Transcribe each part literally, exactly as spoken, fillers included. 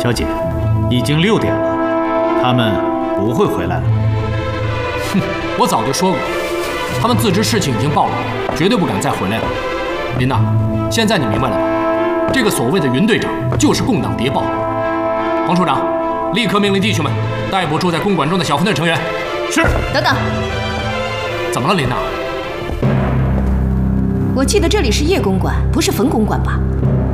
小姐，已经六点了，他们不会回来了。 哼，我早就说过，他们自知事情已经暴露，绝对不敢再回来了。琳娜，现在你明白了吧？这个所谓的云队长就是共党谍报。黄处长，立刻命令弟兄们逮捕住在公馆中的小分队成员。是。 等等， 怎么了，琳娜？ 我记得这里是叶公馆，不是冯公馆吧？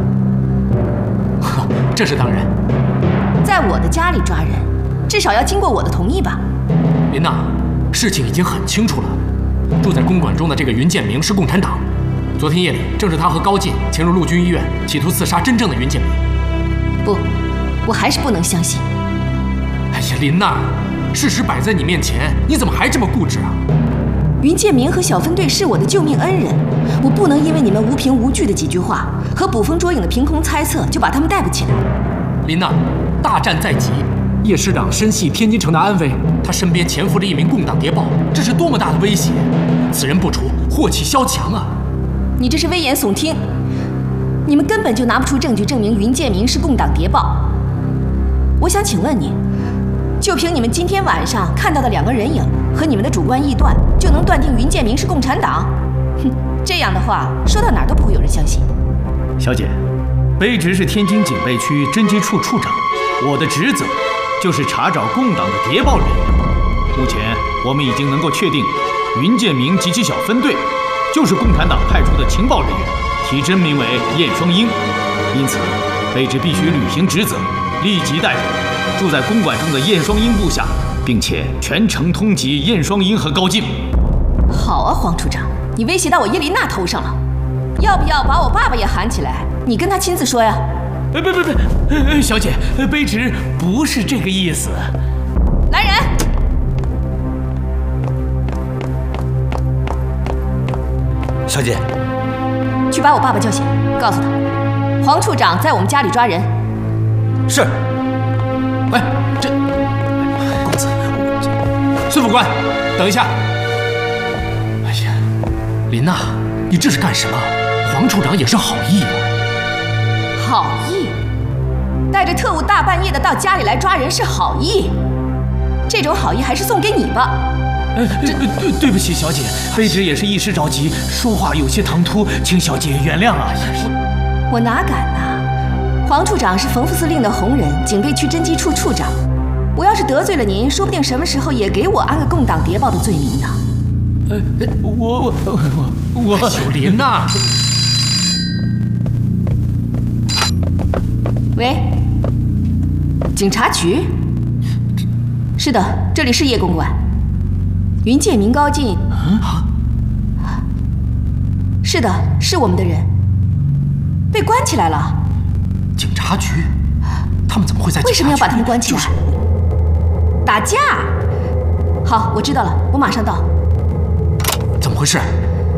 呵，这是当然。 在我的家里抓人，至少要经过我的同意吧？ 琳娜，事情已经很清楚了。住在公馆中的这个云建明是共产党。昨天夜里，正是他和高进潜入陆军医院，企图刺杀真正的云建明。 不，我还是不能相信。 哎呀，琳娜，事实摆在你面前，你怎么还这么固执啊？ 云建明和小分队是我的救命恩人，我不能因为你们无凭无据的几句话和捕风捉影的凭空猜测就把他们逮捕起来。 琳娜，大战在即，叶师长深系天津城的安危，他身边潜伏着一名共党谍报，这是多么大的威胁！此人不除，祸起萧墙啊！ 你这是危言耸听，你们根本就拿不出证据证明云建明是共党谍报。我想请问你，就凭你们今天晚上看到的两个人影和你们的主观臆断，就能断定云建明是共产党？哼，这样的话说到哪儿都不会有人相信。 小姐，卑职是天津警备区侦缉处处长，我的职责就是查找共党的谍报人员。目前我们已经能够确定，云建明及其小分队就是共产党派出的情报人员，其真名为燕双鹰。因此，卑职必须履行职责，立即逮捕住在公馆中的燕双鹰部下，并且全程通缉燕双鹰和高进。 好啊，黄处长，你威胁到我叶琳娜头上了，要不要把我爸爸也喊起来，你跟他亲自说呀？ 呃，不不不，呃，小姐，卑职不是这个意思。 来人！ 小姐， 去把我爸爸叫醒，告诉他，黄处长在我们家里抓人。 是。 哎，这公子，孙副官，等一下。哎呀，琳娜，你这是干什么？黄处长也是好意啊。 好意？带着特务大半夜的到家里来抓人是好意？这种好意还是送给你吧。 呃，这对对不起，小姐，卑职也是一时着急，说话有些唐突，请小姐原谅啊。 我, 我哪敢呐！黄处长是冯副司令的红人，警备区侦缉处处长。我要是得罪了您，说不定什么时候也给我安个共党谍报的罪名呢。 呃，我我我我， 小琳呐！ 喂，警察局？是的，这里是叶公馆。云建明、高进， 啊， 是的，是我们的人，被关起来了。 警察局？他们怎么会在警察局？ 为什么要把他们关起来？就是、打架？好，我知道了，我马上到。 怎么回事？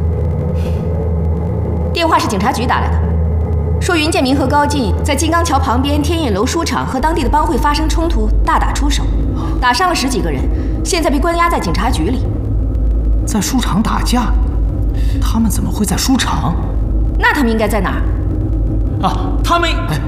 电话是警察局打来的，说云建明和高进在金刚桥旁边天印楼书场和当地的帮会发生冲突，大打出手，打伤了十几个人。现在被关押在警察局里。 在书场打架？他们怎么会在书场？ 那他们应该在哪儿？ 啊，他们……哎，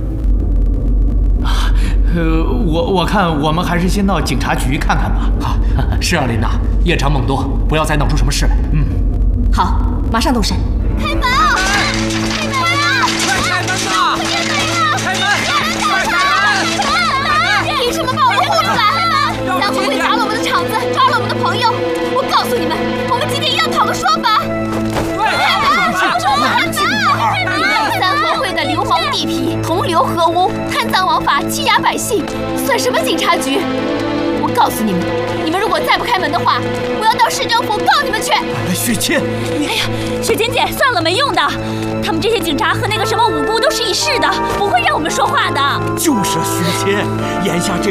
呃，我我看我们还是先到警察局看看吧。 啊，是啊，琳娜，夜长梦多，不要再闹出什么事来。 嗯， 好，马上动身。 开门啊！开门啊！ 快开门呐！开门！ 快开门！凭什么把我们轰出来？三合会砸了我们的场子，抓了我们的朋友。我告诉你们，我们今天要讨个说法。开门！开门！三合会的流氓地痞，同流合污，贪赃枉法，欺压百姓，算什么警察局？我告诉你们，你们如果再不开门的话，我要到市政府告你们去。 雪倩， 你哎呀，雪琴姐，算了，没用的。他们这些警察和那个什么五姑都是一世的，不会让我们说话的。 就是雪倩，眼下这